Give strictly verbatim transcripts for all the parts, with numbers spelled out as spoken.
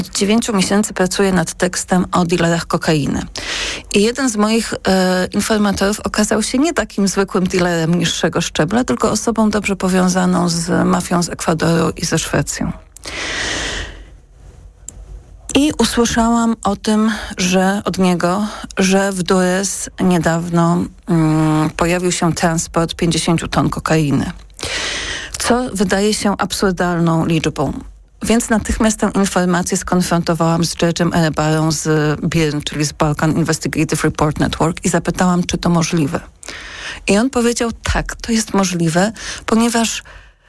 Od dziewięciu miesięcy pracuję nad tekstem o dealerach kokainy. I jeden z moich e, informatorów okazał się nie takim zwykłym dealerem niższego szczebla, tylko osobą dobrze powiązaną z mafią z Ekwadoru i ze Szwecją. I usłyszałam o tym, że od niego, że w Durres niedawno mm, pojawił się transport pięćdziesiąt ton kokainy, co wydaje się absurdalną liczbą. Więc natychmiast tę informację skonfrontowałam z George'em Erebarą z B I R N, czyli z Balkan Investigative Report Network, i zapytałam, czy to możliwe. I on powiedział, tak, to jest możliwe, ponieważ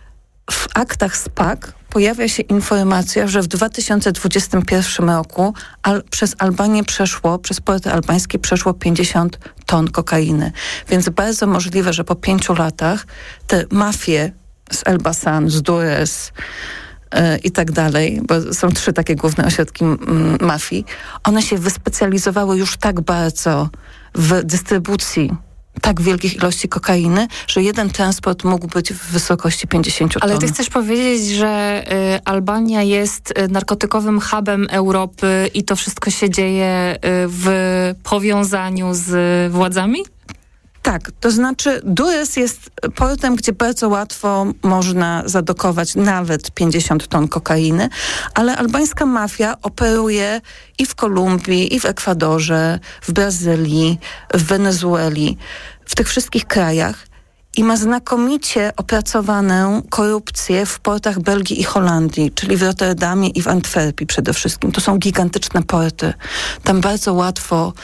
w aktach S P A C pojawia się informacja, że w dwa tysiące dwudziestym pierwszym roku al- przez Albanię przeszło, przez porty albańskie przeszło pięćdziesiąt ton kokainy. Więc bardzo możliwe, że po pięciu latach te mafie z Elbasan, z Durres yy, i tak dalej, bo są trzy takie główne ośrodki m- mafii, one się wyspecjalizowały już tak bardzo w dystrybucji tak wielkich ilości kokainy, że jeden transport mógł być w wysokości pięćdziesiąt ton. Ale ty chcesz powiedzieć, że y, Albania jest y, narkotykowym hubem Europy i to wszystko się dzieje y, w powiązaniu z władzami? Tak, to znaczy Durres jest portem, gdzie bardzo łatwo można zadokować nawet pięćdziesiąt ton kokainy, ale albańska mafia operuje i w Kolumbii, i w Ekwadorze, w Brazylii, w Wenezueli, w tych wszystkich krajach i ma znakomicie opracowaną korupcję w portach Belgii i Holandii, czyli w Rotterdamie i w Antwerpii przede wszystkim. To są gigantyczne porty. Tam bardzo łatwo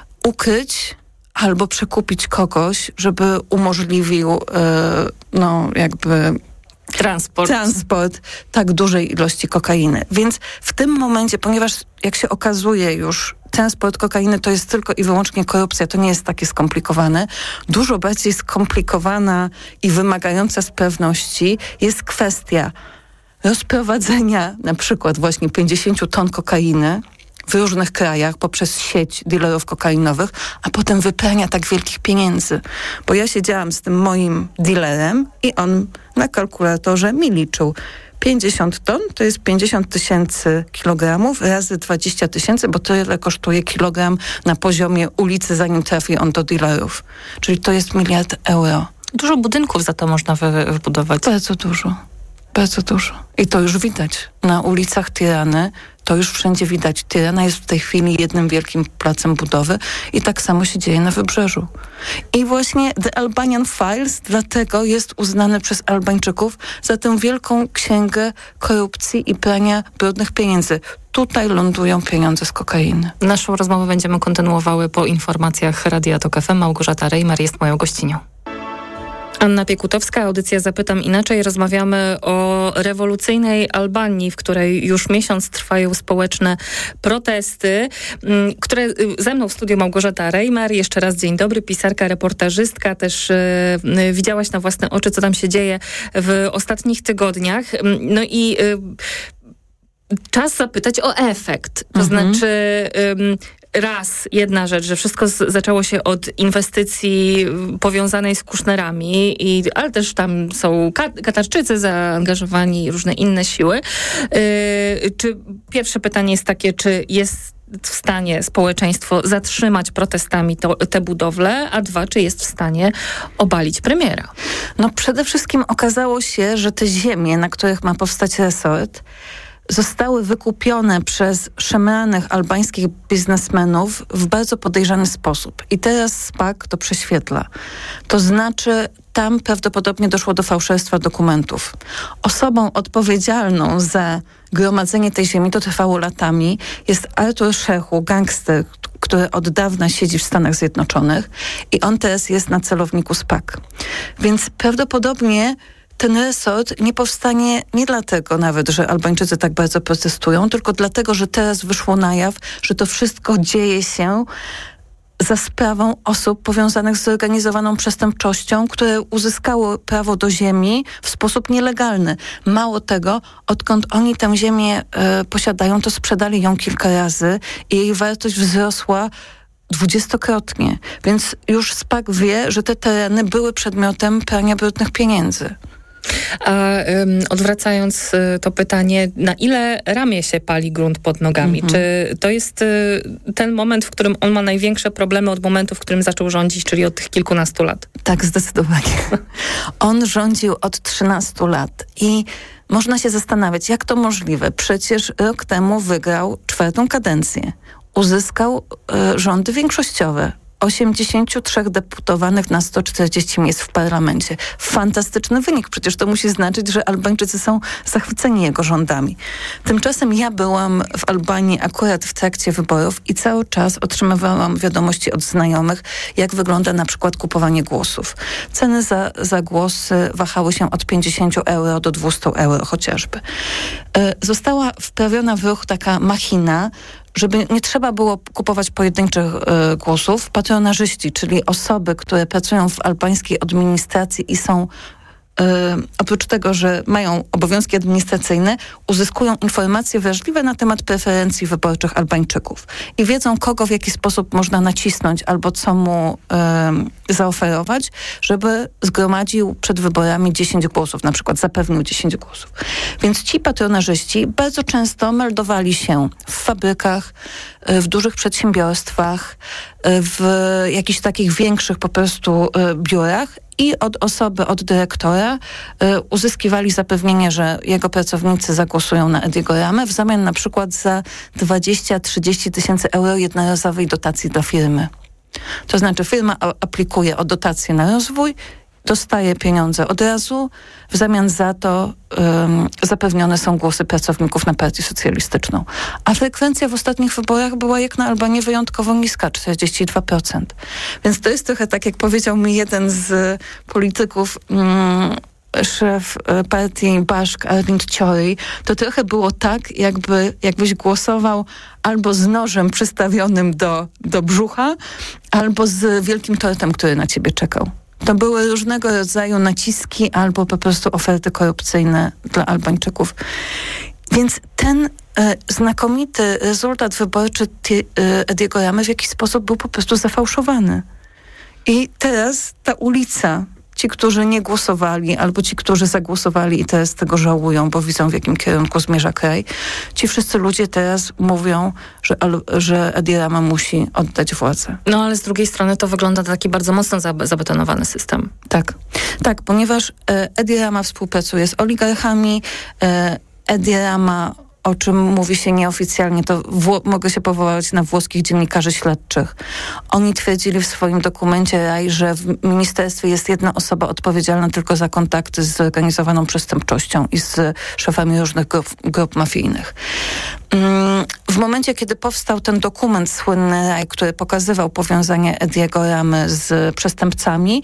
ukryć albo przekupić kogoś, żeby umożliwił e, no jakby transport. transport tak dużej ilości kokainy. Więc w tym momencie, ponieważ jak się okazuje już, transport kokainy to jest tylko i wyłącznie korupcja, to nie jest takie skomplikowane. Dużo bardziej skomplikowana i wymagająca sprawności jest kwestia rozprowadzenia na przykład właśnie pięćdziesiąt ton kokainy w różnych krajach poprzez sieć dealerów kokainowych, a potem wyprania tak wielkich pieniędzy. Bo ja siedziałam z tym moim dealerem i on na kalkulatorze mi liczył pięćdziesiąt ton, to jest pięćdziesiąt tysięcy kilogramów razy dwadzieścia tysięcy, bo tyle kosztuje kilogram na poziomie ulicy, zanim trafi on do dealerów. Czyli to jest miliard euro. Dużo budynków za to można wy- wybudować. Bardzo dużo. Bardzo dużo. I to już widać. Na ulicach Tirany to już wszędzie widać. Tirana jest w tej chwili jednym wielkim placem budowy i tak samo się dzieje na Wybrzeżu. I właśnie The Albanian Files dlatego jest uznany przez Albańczyków za tę wielką księgę korupcji i prania brudnych pieniędzy. Tutaj lądują pieniądze z kokainy. Naszą rozmowę będziemy kontynuowały po informacjach Radia Tok F M. Małgorzata Rejmer jest moją gościnią. Anna Piekutowska, audycja Zapytam Inaczej. Rozmawiamy o rewolucyjnej Albanii, w której już miesiąc trwają społeczne protesty, które ze mną w studiu Małgorzata Rejmer. Jeszcze raz dzień dobry, pisarka, reportażystka. Też y, widziałaś na własne oczy, co tam się dzieje w ostatnich tygodniach. No i y, czas zapytać o efekt. To mhm. znaczy... Y, Raz, jedna rzecz, że wszystko z, zaczęło się od inwestycji powiązanej z Kusznerami, i, ale też tam są Kat- Katarczycy zaangażowani, różne inne siły. Yy, czy pierwsze pytanie jest takie, czy jest w stanie społeczeństwo zatrzymać protestami to, te budowle, a dwa, czy jest w stanie obalić premiera? No przede wszystkim okazało się, że te ziemie, na których ma powstać resort, zostały wykupione przez szemranych albańskich biznesmenów w bardzo podejrzany sposób. I teraz S P A C to prześwietla. To znaczy, tam prawdopodobnie doszło do fałszerstwa dokumentów. Osobą odpowiedzialną za gromadzenie tej ziemi, to trwało latami, jest Artur Szechu, gangster, który od dawna siedzi w Stanach Zjednoczonych i on teraz jest na celowniku S P A C. Więc prawdopodobnie ten resort nie powstanie nie dlatego nawet, że Albańczycy tak bardzo protestują, tylko dlatego, że teraz wyszło na jaw, że to wszystko dzieje się za sprawą osób powiązanych z zorganizowaną przestępczością, które uzyskało prawo do ziemi w sposób nielegalny. Mało tego, odkąd oni tę ziemię e, posiadają, to sprzedali ją kilka razy i jej wartość wzrosła dwudziestokrotnie. Więc już S P A C wie, że te tereny były przedmiotem prania brudnych pieniędzy. A um, odwracając y, to pytanie, na ile ramię się pali grunt pod nogami? Mhm. Czy to jest y, ten moment, w którym on ma największe problemy od momentu, w którym zaczął rządzić, czyli od tych kilkunastu lat? Tak, zdecydowanie. On rządził od trzynastu lat i można się zastanawiać, jak to możliwe. Przecież rok temu wygrał czwartą kadencję. Uzyskał y, rządy większościowe. osiemdziesięciu trzech deputowanych na sto czterdzieści miejsc w parlamencie. Fantastyczny wynik. Przecież to musi znaczyć, że Albańczycy są zachwyceni jego rządami. Tymczasem ja byłam w Albanii akurat w trakcie wyborów i cały czas otrzymywałam wiadomości od znajomych, jak wygląda na przykład kupowanie głosów. Ceny za, za głosy wahały się od pięćdziesięciu euro do dwustu euro chociażby. Została wprawiona w ruch taka machina, żeby nie trzeba było kupować pojedynczych y, głosów. Patronarzyści, czyli osoby, które pracują w albańskiej administracji i są y, oprócz tego, że mają obowiązki administracyjne, uzyskują informacje wrażliwe na temat preferencji wyborczych Albańczyków. I wiedzą, kogo w jaki sposób można nacisnąć albo co mu y, zaoferować, żeby zgromadził przed wyborami dziesięć głosów, na przykład zapewnił dziesięć głosów. Więc ci patronarzyści bardzo często meldowali się w fabrykach, w dużych przedsiębiorstwach, w jakichś takich większych po prostu biurach i od osoby, od dyrektora y, uzyskiwali zapewnienie, że jego pracownicy zagłosują na Ediego Ramę w zamian na przykład za dwadzieścia trzydzieści tysięcy euro jednorazowej dotacji dla firmy. To znaczy firma aplikuje o dotację na rozwój, dostaje pieniądze od razu, w zamian za to um, zapewnione są głosy pracowników na partię socjalistyczną. A frekwencja w ostatnich wyborach była jak na Albanię wyjątkowo niska, czterdzieści dwa procent. Więc to jest trochę tak, jak powiedział mi jeden z polityków, um, szef partii Baszk, Arvind Ciori, to trochę było tak, jakby, jakbyś głosował albo z nożem przystawionym do, do brzucha, albo z wielkim tortem, który na ciebie czekał. To były różnego rodzaju naciski albo po prostu oferty korupcyjne dla Albańczyków. Więc ten e, znakomity rezultat wyborczy e, Ediego Ramy w jakiś sposób był po prostu zafałszowany. I teraz ta ulica, ci, którzy nie głosowali, albo ci, którzy zagłosowali i teraz tego żałują, bo widzą, w jakim kierunku zmierza kraj, ci wszyscy ludzie teraz mówią, że, że Edi Rama musi oddać władzę. No ale z drugiej strony to wygląda na taki bardzo mocno zabetonowany system. Tak, tak, ponieważ e, Edi Rama współpracuje z oligarchami, e, Edi Rama, o czym mówi się nieoficjalnie, to Wło- mogę się powołać na włoskich dziennikarzy śledczych. Oni twierdzili w swoim dokumencie Raj, że w ministerstwie jest jedna osoba odpowiedzialna tylko za kontakty z zorganizowaną przestępczością i z szefami różnych grup, grup mafijnych. W momencie, kiedy powstał ten dokument słynny Raj, który pokazywał powiązanie Ediego Ramy z przestępcami,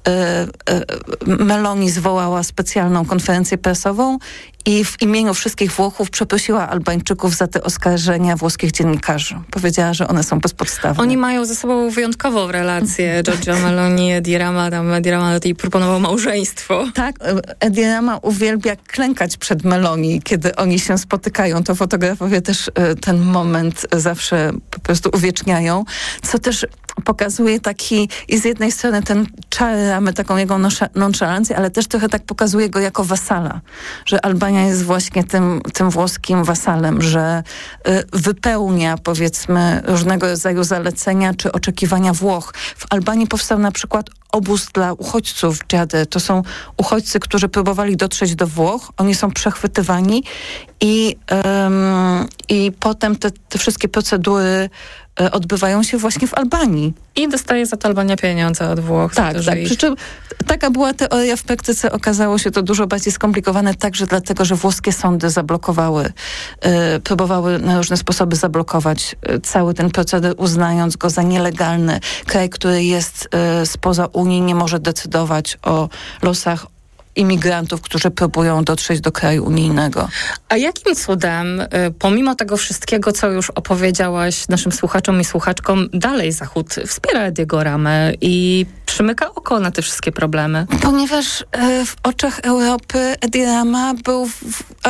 Meloni zwołała specjalną konferencję prasową i w imieniu wszystkich Włochów przeprosiła Albańczyków za te oskarżenia włoskich dziennikarzy. Powiedziała, że one są bezpodstawne. Oni mają ze sobą wyjątkową relację. Giorgia Meloni, Edi Rama, tam Edi Rama jej proponował małżeństwo. Tak, Edi Rama uwielbia klękać przed Meloni, kiedy oni się spotykają. To fotografowie też ten moment zawsze po prostu uwieczniają, co też pokazuje taki, i z jednej strony ten czar Ramy, taką jego nonszalancję, ale też trochę tak pokazuje go jako wasala, że Albania jest właśnie tym, tym włoskim wasalem, że y, wypełnia, powiedzmy, różnego rodzaju zalecenia czy oczekiwania Włoch. W Albanii powstał na przykład obóz dla uchodźców Dżady. To są uchodźcy, którzy próbowali dotrzeć do Włoch. Oni są przechwytywani i, um, i potem te, te wszystkie procedury odbywają się właśnie w Albanii. I dostaje za to Albania pieniądze od Włoch. Tak, tak. Przy czym taka była teoria, w praktyce okazało się to dużo bardziej skomplikowane, także dlatego, że włoskie sądy zablokowały, y, próbowały na różne sposoby zablokować y, cały ten proceder, uznając go za nielegalny. Kraj, który jest y, spoza Unii, nie może decydować o losach imigrantów, którzy próbują dotrzeć do kraju unijnego. A jakim cudem, pomimo tego wszystkiego, co już opowiedziałaś naszym słuchaczom i słuchaczkom, dalej Zachód wspiera Ediego Ramę i przymyka oko na te wszystkie problemy? Ponieważ w oczach Europy Edi Rama był w,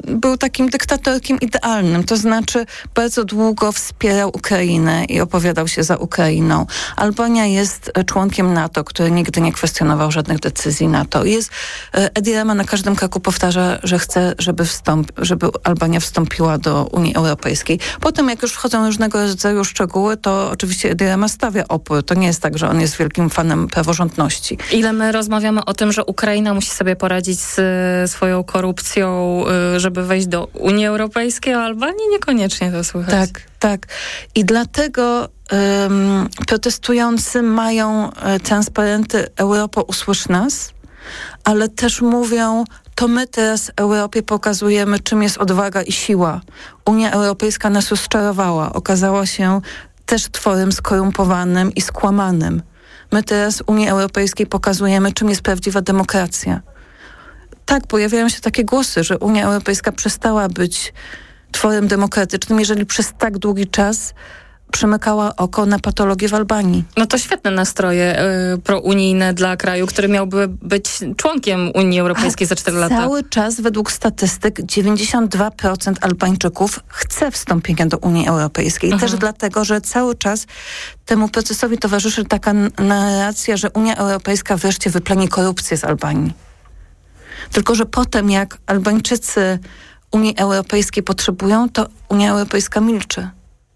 był takim dyktatorkiem idealnym, to znaczy bardzo długo wspierał Ukrainę i opowiadał się za Ukrainą. Albania jest członkiem NATO, który nigdy nie kwestionował żadnych decyzji NATO. Jest, Edi Rama na każdym kroku powtarza, że chce, żeby, wstąp, żeby Albania wstąpiła do Unii Europejskiej. Potem, jak już wchodzą różnego rodzaju szczegóły, to oczywiście Edi Rama stawia opór. To nie jest tak, że on jest wielkim fanem praworządności. Ile my rozmawiamy o tym, że Ukraina musi sobie poradzić z swoją korupcją, żeby wejść do Unii Europejskiej, a Albanii niekoniecznie to słychać. Tak, tak. I dlatego um, protestujący mają transparenty Europo usłysz nas, ale też mówią, to my teraz Europie pokazujemy, czym jest odwaga i siła. Unia Europejska nas rozczarowała. Okazała się też tworem skorumpowanym i skłamanym. My teraz Unii Europejskiej pokazujemy, czym jest prawdziwa demokracja. Tak, pojawiają się takie głosy, że Unia Europejska przestała być tworem demokratycznym, jeżeli przez tak długi czas przymykała oko na patologię w Albanii. No to świetne nastroje y, prounijne dla kraju, który miałby być członkiem Unii Europejskiej A za cztery lata. Cały czas według statystyk dziewięćdziesiąt dwa procent Albańczyków chce wstąpienia do Unii Europejskiej. Mhm. Też dlatego, że cały czas temu procesowi towarzyszy taka narracja, że Unia Europejska wreszcie wypleni korupcję z Albanii. Tylko że potem, jak Albańczycy Unii Europejskiej potrzebują, to Unia Europejska milczy.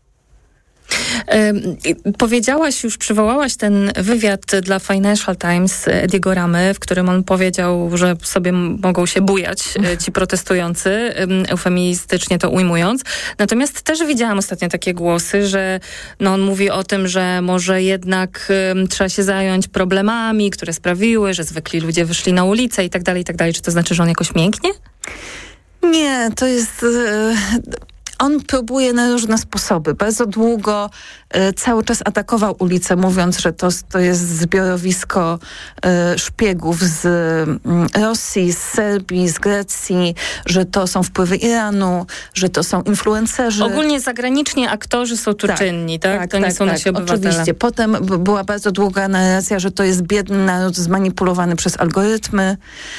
Powiedziałaś, już przywołałaś ten wywiad dla Financial Times Ediego Ramy, w którym on powiedział, że sobie mogą się bujać ci protestujący, eufemistycznie to ujmując. Natomiast też widziałam ostatnio takie głosy, że no on mówi o tym, że może jednak um, trzeba się zająć problemami, które sprawiły, że zwykli ludzie wyszli na ulicę i tak dalej, i tak dalej. Czy to znaczy, że on jakoś mięknie? Nie, to jest... Yy... On próbuje na różne sposoby. Bardzo długo y, cały czas atakował ulicę, mówiąc, że to, to jest zbiorowisko y, szpiegów z y, Rosji, z Serbii, z Grecji, że to są wpływy Iranu, że to są influencerzy. Ogólnie zagraniczni aktorzy są tu tak, czynni, tak? tak to nie tak, są tak, nasi obywatele. Oczywiście. Potem b- była bardzo długa narracja, że to jest biedny naród zmanipulowany przez algorytmy.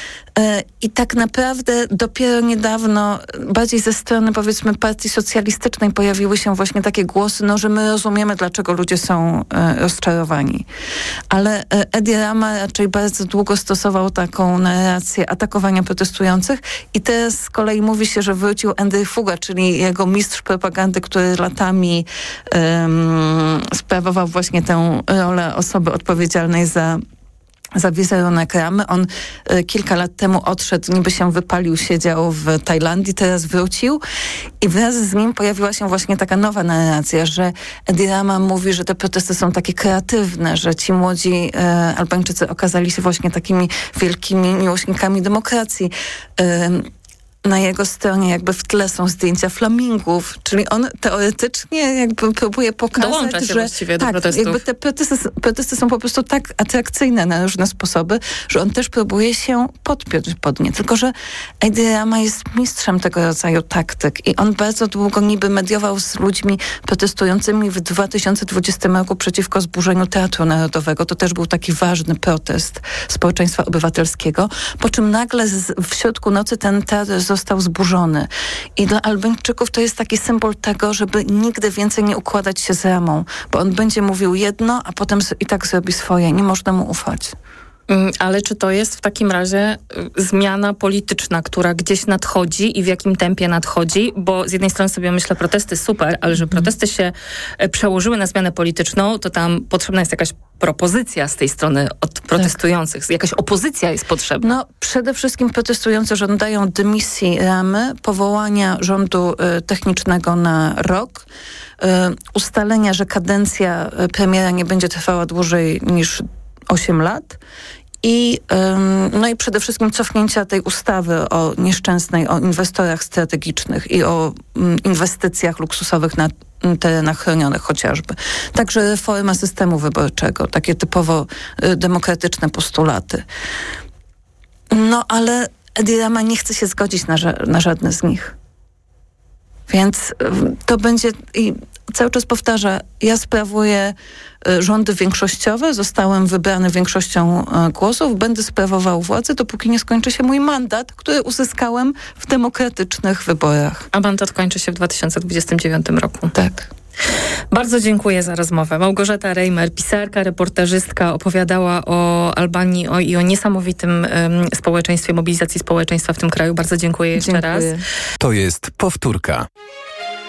I tak naprawdę dopiero niedawno, bardziej ze strony powiedzmy partii socjalistycznej pojawiły się właśnie takie głosy, no, że my rozumiemy, dlaczego ludzie są e, rozczarowani. Ale Edi Rama raczej bardzo długo stosował taką narrację atakowania protestujących i teraz z kolei mówi się, że wrócił Andrzej Fuga, czyli jego mistrz propagandy, który latami um, sprawował właśnie tę rolę osoby odpowiedzialnej za za wizerunek Ramy. On y, kilka lat temu odszedł, niby się wypalił, siedział w Tajlandii, teraz wrócił i wraz z nim pojawiła się właśnie taka nowa narracja, że Edi Rama mówi, że te protesty są takie kreatywne, że ci młodzi y, Albańczycy okazali się właśnie takimi wielkimi miłośnikami demokracji. Y, Na jego stronie jakby w tle są zdjęcia flamingów, czyli on teoretycznie jakby próbuje pokazać, Dołącza się że właściwie do tak, protestów. jakby te protesty, protesty są po prostu tak atrakcyjne na różne sposoby, że on też próbuje się podpiąć pod nie. Tylko że Edi Rama jest mistrzem tego rodzaju taktyk i on bardzo długo niby mediował z ludźmi protestującymi w dwa tysiące dwudziestym roku przeciwko zburzeniu Teatru Narodowego. To też był taki ważny protest społeczeństwa obywatelskiego, po czym nagle z, w środku nocy ten teatr został zburzony. I dla Albańczyków to jest taki symbol tego, żeby nigdy więcej nie układać się z Ramą, bo on będzie mówił jedno, a potem i tak zrobi swoje. Nie można mu ufać. Ale czy to jest w takim razie zmiana polityczna, która gdzieś nadchodzi i w jakim tempie nadchodzi? Bo z jednej strony sobie myślę, protesty super, ale że protesty się przełożyły na zmianę polityczną, to tam potrzebna jest jakaś propozycja z tej strony od protestujących. Tak. Jakaś opozycja jest potrzebna. No przede wszystkim protestujący żądają dymisji Ramy, powołania rządu y, technicznego na rok, y, ustalenia, że kadencja premiera nie będzie trwała dłużej niż osiem lat. I, no i przede wszystkim cofnięcia tej ustawy o nieszczęsnej, o inwestorach strategicznych i o inwestycjach luksusowych na terenach chronionych chociażby. Także reforma systemu wyborczego, takie typowo demokratyczne postulaty. No ale Edi Rama nie chce się zgodzić na, ża- na żadne z nich. Więc to będzie... I cały czas powtarza, ja sprawuję rządy większościowe, zostałem wybrany większością głosów, będę sprawował władzę, dopóki nie skończy się mój mandat, który uzyskałem w demokratycznych wyborach. A mandat kończy się w dwa tysiące dwudziestym dziewiątym roku. Tak. Bardzo dziękuję za rozmowę. Małgorzata Rejmer, pisarka, reportażystka, opowiadała o Albanii o, i o niesamowitym um, społeczeństwie, mobilizacji społeczeństwa w tym kraju. Bardzo dziękuję jeszcze dziękuję. raz. To jest powtórka.